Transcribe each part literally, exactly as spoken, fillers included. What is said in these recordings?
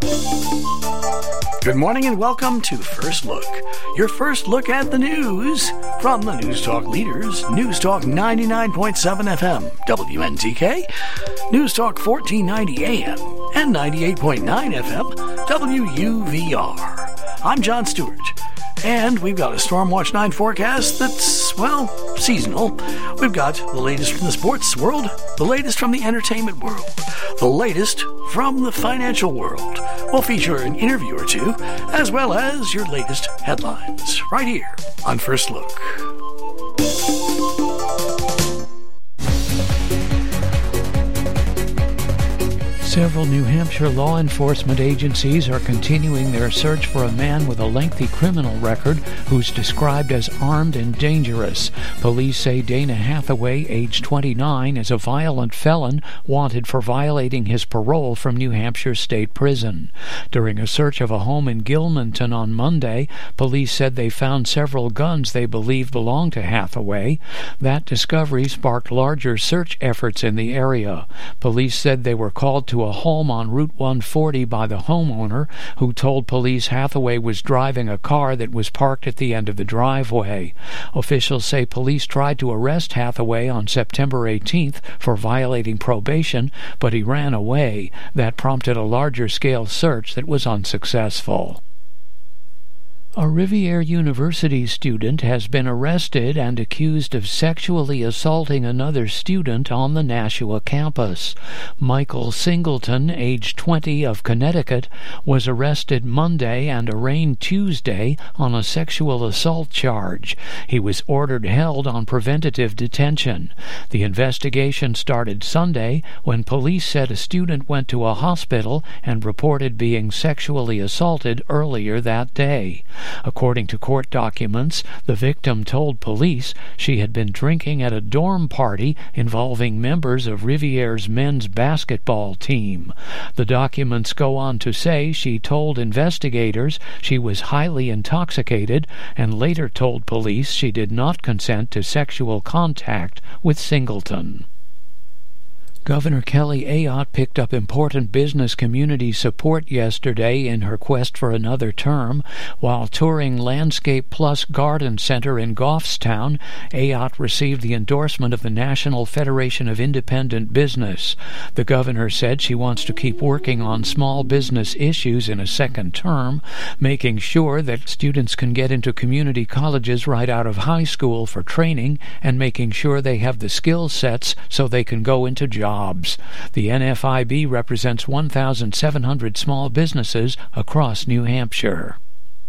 Good morning and welcome to First Look, your first look at the news from the News Talk leaders, News Talk ninety-nine point seven F M, W N T K, News Talk fourteen ninety A M, and ninety-eight point nine F M, W U V R. I'm John Stewart, and we've got a Storm Watch nine forecast that's, well, seasonal. We've got the latest from the sports world, the latest from the entertainment world, the latest from the financial world. We'll feature an interview or two, as well as your latest headlines, right here on First Look. Several New Hampshire law enforcement agencies are continuing their search for a man with a lengthy criminal record who's described as armed and dangerous. Police say Dana Hathaway, age twenty-nine, is a violent felon wanted for violating his parole from New Hampshire State Prison. During a search of a home in Gilmanton on Monday, police said they found several guns they believe belonged to Hathaway. That discovery sparked larger search efforts in the area. Police said they were called to a home on Route one forty by the homeowner, who told police Hathaway was driving a car that was parked at the end of the driveway. Officials say police tried to arrest Hathaway on September eighteenth for violating probation, but he ran away. That prompted a larger-scale search that was unsuccessful. A Rivier University student has been arrested and accused of sexually assaulting another student on the Nashua campus. Michael Singleton, age twenty, of Connecticut, was arrested Monday and arraigned Tuesday on a sexual assault charge. He was ordered held on preventative detention. The investigation started Sunday when police said a student went to a hospital and reported being sexually assaulted earlier that day. According to court documents, the victim told police she had been drinking at a dorm party involving members of Rivier's men's basketball team. The documents go on to say she told investigators she was highly intoxicated and later told police she did not consent to sexual contact with Singleton. Governor Kelly Ayotte picked up important business community support yesterday in her quest for another term. While touring Landscape Plus Garden Center in Goffstown, Ayotte received the endorsement of the National Federation of Independent Business. The governor said she wants to keep working on small business issues in a second term, making sure that students can get into community colleges right out of high school for training, and making sure they have the skill sets so they can go into jobs. The N F I B represents one thousand seven hundred small businesses across New Hampshire.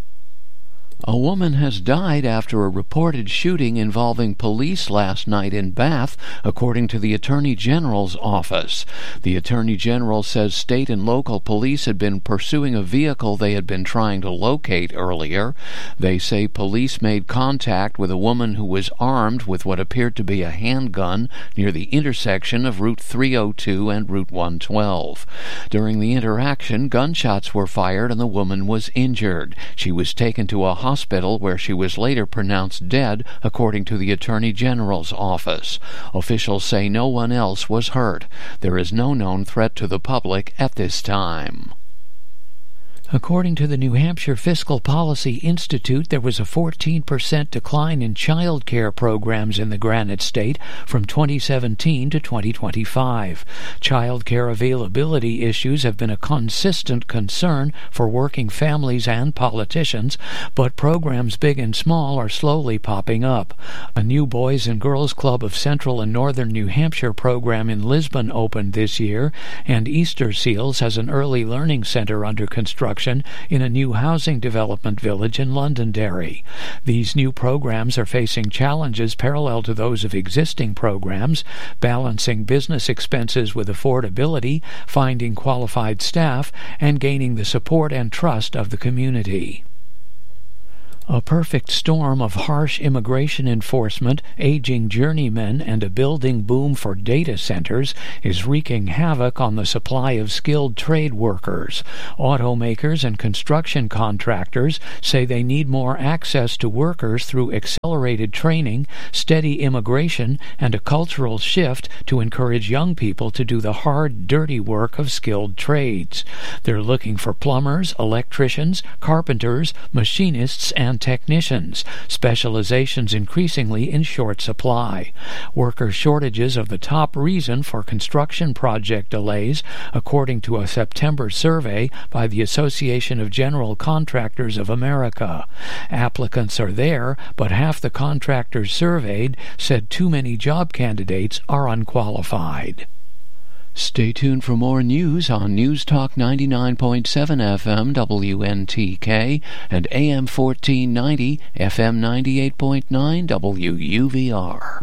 A woman has died after a reported shooting involving police last night in Bath, according to the Attorney General's office. The Attorney General says state and local police had been pursuing a vehicle they had been trying to locate earlier. They say police made contact with a woman who was armed with what appeared to be a handgun near the intersection of Route three oh two and Route one twelve. During the interaction, gunshots were fired and the woman was injured. She was taken to a hospital hospital where she was later pronounced dead, according to the Attorney General's office. Officials say no one else was hurt. There is no known threat to the public at this time. According to the New Hampshire Fiscal Policy Institute, there was a fourteen percent decline in child care programs in the Granite State from twenty seventeen to twenty twenty-five. Child care availability issues have been a consistent concern for working families and politicians, but programs big and small are slowly popping up. A new Boys and Girls Club of Central and Northern New Hampshire program in Lisbon opened this year, and Easter Seals has an early learning center under construction in a new housing development village in Londonderry. These new programs are facing challenges parallel to those of existing programs, balancing business expenses with affordability, finding qualified staff, and gaining the support and trust of the community. A perfect storm of harsh immigration enforcement, aging journeymen, and a building boom for data centers is wreaking havoc on the supply of skilled trade workers. Automakers and construction contractors say they need more access to workers through accelerated training, steady immigration, and a cultural shift to encourage young people to do the hard, dirty work of skilled trades. They're looking for plumbers, electricians, carpenters, machinists, and technicians, specializations increasingly in short supply. Worker shortages are the top reason for construction project delays, according to a September survey by the Association of General Contractors of America. Applicants are there, but half the contractors surveyed said too many job candidates are unqualified. Stay tuned for more news on News Talk ninety-nine point seven F M W N T K and A M fourteen ninety F M ninety-eight point nine W U V R.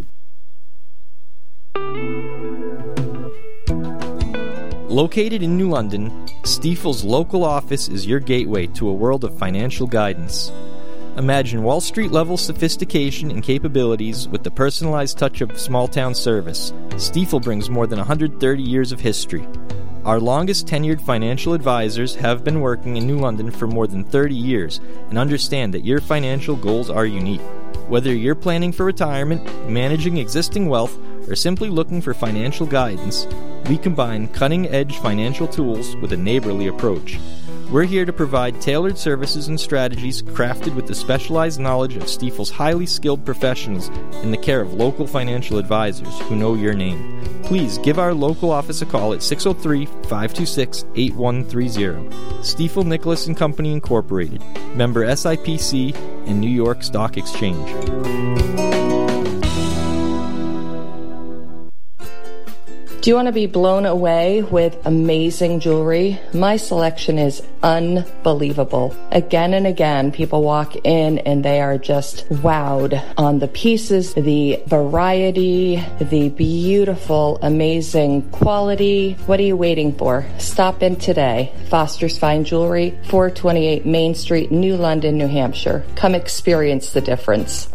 Located in New London, Stifel's local office is your gateway to a world of financial guidance. Imagine Wall Street-level sophistication and capabilities with the personalized touch of small-town service. Stifel brings more than one hundred thirty years of history. Our longest-tenured financial advisors have been working in New London for more than thirty years and understand that your financial goals are unique. Whether you're planning for retirement, managing existing wealth, or simply looking for financial guidance, we combine cutting-edge financial tools with a neighborly approach. We're here to provide tailored services and strategies crafted with the specialized knowledge of Stifel's highly skilled professionals in the care of local financial advisors who know your name. Please give our local office a call at six oh three, five two six, eight one three zero. Stifel Nicholas and Company Incorporated, member S I P C and New York Stock Exchange. Do you want to be blown away with amazing jewelry? My selection is unbelievable. Again and again, people walk in and they are just wowed on the pieces, the variety, the beautiful, amazing quality. What are you waiting for? Stop in today. Foster's Fine Jewelry, four twenty-eight Main Street, New London, New Hampshire. Come experience the difference.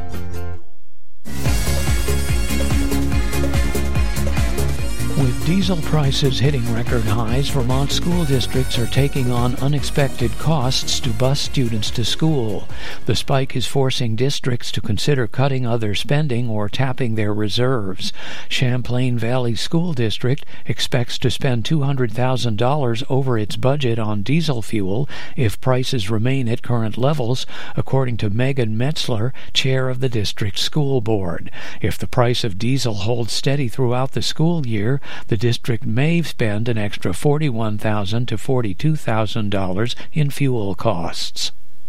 With diesel prices hitting record highs, Vermont school districts are taking on unexpected costs to bus students to school. The spike is forcing districts to consider cutting other spending or tapping their reserves. Champlain Valley School District expects to spend two hundred thousand dollars over its budget on diesel fuel if prices remain at current levels, according to Megan Metzler, chair of the district school board. If the price of diesel holds steady throughout the school year, the district may spend an extra forty-one thousand dollars to forty-two thousand dollars in fuel costs.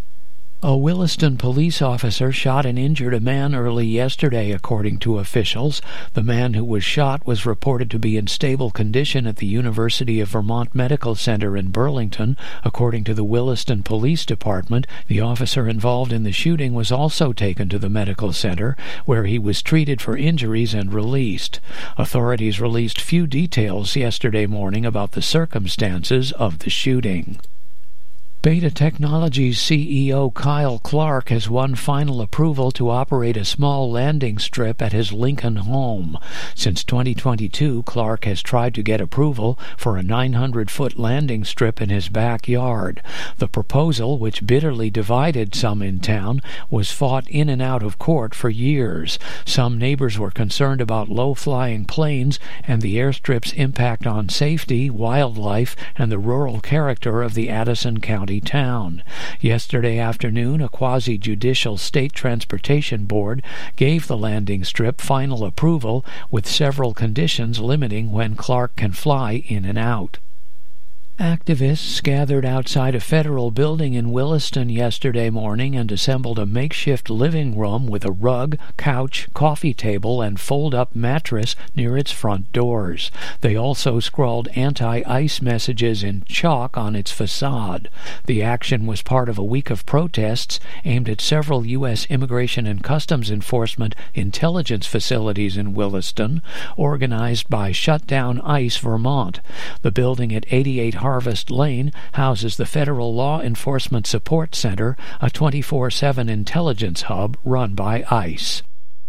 A Williston police officer shot and injured a man early yesterday, according to officials. The man who was shot was reported to be in stable condition at the University of Vermont Medical Center in Burlington, according to the Williston Police Department. The officer involved in the shooting was also taken to the medical center, where he was treated for injuries and released. Authorities released few details yesterday morning about the circumstances of the shooting. Beta Technologies C E O Kyle Clark has won final approval to operate a small landing strip at his Lincoln home. Since twenty twenty-two, Clark has tried to get approval for a nine hundred foot landing strip in his backyard. The proposal, which bitterly divided some in town, was fought in and out of court for years. Some neighbors were concerned about low-flying planes and the airstrip's impact on safety, wildlife, and the rural character of the Addison County town. Yesterday afternoon, a quasi-judicial state transportation board gave the landing strip final approval, with several conditions limiting when Clark can fly in and out. Activists gathered outside a federal building in Williston yesterday morning and assembled a makeshift living room with a rug, couch, coffee table, and fold-up mattress near its front doors. They also scrawled anti-ICE messages in chalk on its facade. The action was part of a week of protests aimed at several U S Immigration and Customs Enforcement intelligence facilities in Williston, organized by Shut Down ICE Vermont. The building at eighty-eight Harvest Lane houses the Federal Law Enforcement Support Center, a twenty-four seven intelligence hub run by ICE.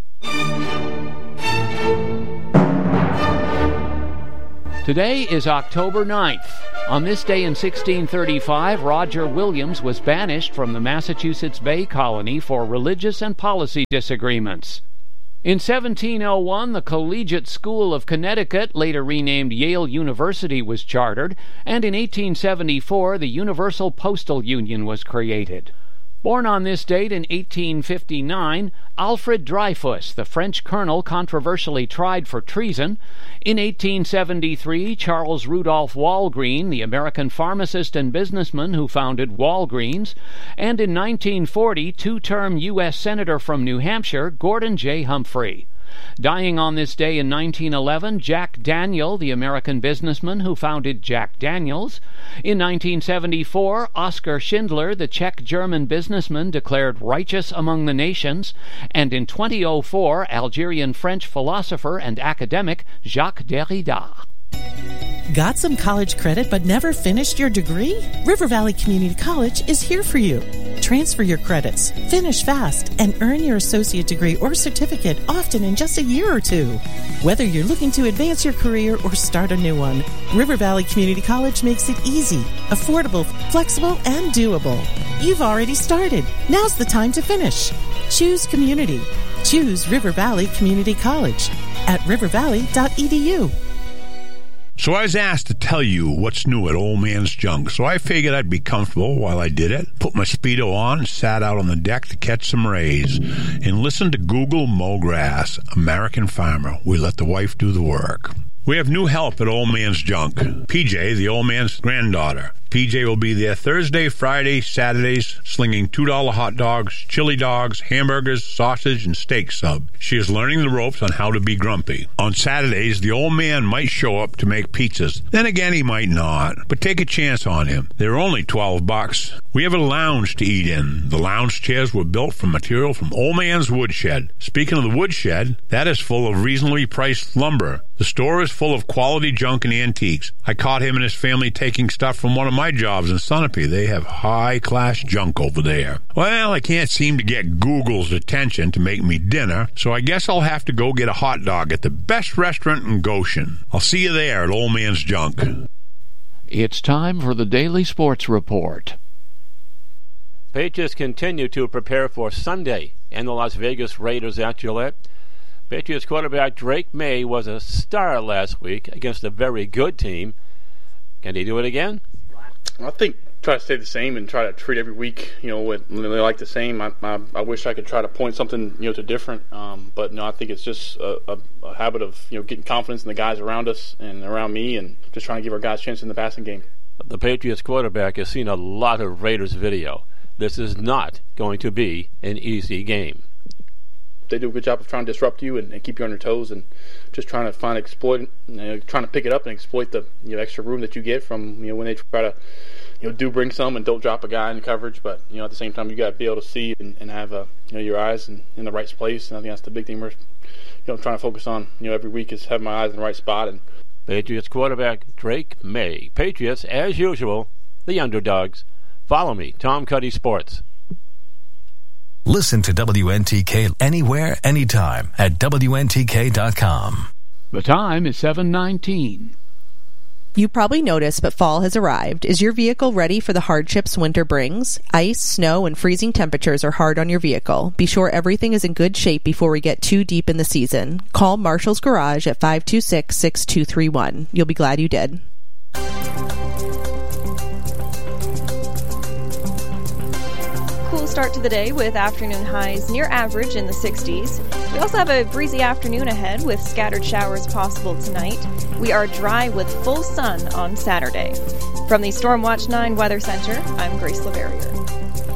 Today is October ninth. On this day in sixteen thirty-five, Roger Williams was banished from the Massachusetts Bay Colony for religious and policy disagreements. In seventeen oh one, the Collegiate School of Connecticut, later renamed Yale University, was chartered, and in eighteen seventy-four, the Universal Postal Union was created. Born on this date in eighteen fifty-nine, Alfred Dreyfus, the French colonel controversially tried for treason. In eighteen seventy-three, Charles Rudolph Walgreen, the American pharmacist and businessman who founded Walgreens. And in nineteen forty, two-term U S Senator from New Hampshire, Gordon J. Humphrey. Dying on this day in nineteen eleven, Jack Daniel, the American businessman who founded Jack Daniels. In nineteen seventy-four, Oskar Schindler, the Czech-German businessman, declared righteous among the nations. And in twenty oh four, Algerian-French philosopher and academic Jacques Derrida. Got some college credit but never finished your degree? River Valley Community College is here for you. Transfer your credits, finish fast, and earn your associate degree or certificate often in just a year or two. Whether you're looking to advance your career or start a new one, River Valley Community College makes it easy, affordable, flexible, and doable. You've already started. Now's the time to finish. Choose community. Choose River Valley Community College at river valley dot e d u. So I was asked to tell you what's new at Old Man's Junk, so I figured I'd be comfortable while I did it, put my Speedo on, and sat out on the deck to catch some rays, and listen to Google Mow Grass, American Farmer. We let the wife do the work. We have new help at Old Man's Junk. P J, the old man's granddaughter. P J will be there Thursday, Friday, Saturdays, slinging two dollar hot dogs, chili dogs, hamburgers, sausage, and steak sub. She is learning the ropes on how to be grumpy. On Saturdays, the old man might show up to make pizzas. Then again, he might not. But take a chance on him. They're only twelve bucks. We have a lounge to eat in. The lounge chairs were built from material from Old Man's Woodshed. Speaking of the woodshed, that is full of reasonably priced lumber. The store is full of quality junk and antiques. I caught him and his family taking stuff from one of my jobs in Sunapee. They have high-class junk over there. Well, I can't seem to get Google's attention to make me dinner, so I guess I'll have to go get a hot dog at the best restaurant in Goshen. I'll see you there at Old Man's Junk. It's time for the Daily Sports Report. Patriots continue to prepare for Sunday and the Las Vegas Raiders at Gillette. Patriots quarterback Drake May was a star last week against a very good team. Can he do it again? I think try to stay the same and try to treat every week, you know, with really like the same. I, I I wish I could try to point something, you know, to different. Um, but no, I think it's just a, a, a habit of, you know, getting confidence in the guys around us and around me, and just trying to give our guys a chance in the passing game. The Patriots quarterback has seen a lot of Raiders video. This is not going to be an easy game. They do a good job of trying to disrupt you and, and keep you on your toes, and just trying to find exploit, you know, trying to pick it up and exploit the, you know, extra room that you get from, you know, when they try to, you know, do bring some and don't drop a guy in coverage. But, you know, at the same time, you got to be able to see and, and have, uh, you know, your eyes in, in the right place. And I think that's the big thing we're, you know, trying to focus on, you know, every week, is having my eyes in the right spot. And Patriots quarterback Drake May. Patriots, as usual, the underdogs. Follow me, Tom Cuddy Sports. Listen to W N T K anywhere, anytime at W N T K dot com. The time is seven nineteen. You probably noticed, but fall has arrived. Is your vehicle ready for the hardships winter brings? Ice, snow, and freezing temperatures are hard on your vehicle. Be sure everything is in good shape before we get too deep in the season. Call Marshall's Garage at five two six, six two three one. You'll be glad you did. Start to the day with afternoon highs near average in the sixties. We also have a breezy afternoon ahead with scattered showers possible tonight. We are dry with full sun on Saturday. From the Stormwatch nine Weather Center, I'm Grace LaVerrier.